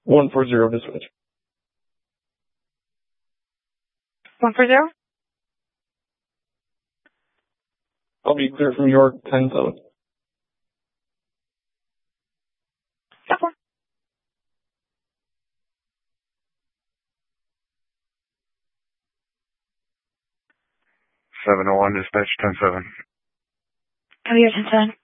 140 to switch. 140? I'll be clear from York 10-7. Okay. 701 dispatch 10-7. Come here, 10-7.